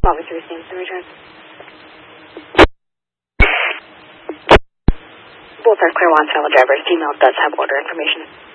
Bravo 3 stands to return. Both our Clearwater Travel drivers, female does have order information.